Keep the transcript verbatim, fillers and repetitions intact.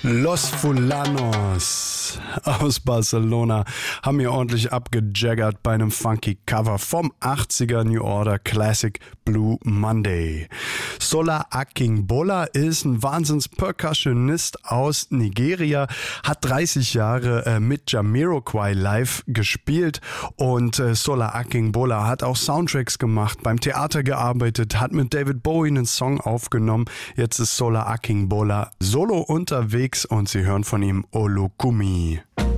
Los Fulanos aus Barcelona haben hier ordentlich abgejaggert bei einem funky Cover vom achtziger New Order Classic Blue Monday. Sola Akingbola ist ein Wahnsinns-Percussionist aus Nigeria, hat dreißig Jahre äh, mit Jamiroquai live gespielt und äh, Sola Akingbola hat auch Soundtracks gemacht, beim Theater gearbeitet, hat mit David Bowie einen Song aufgenommen. Jetzt ist Sola Akingbola solo unterwegs und Sie hören von ihm Olukumi.